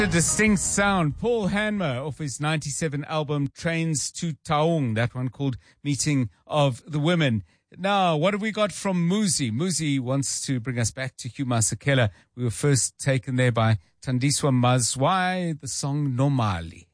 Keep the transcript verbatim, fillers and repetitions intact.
A distinct sound. Paul Hanmer off his ninety-seven album Trains to Taung, that one called Meeting of the Women. Now, what have we got from Muzi? Muzi wants to bring us back to Hugh Masekela. We were first taken there by Tandiswa Mazwai, the song Normali.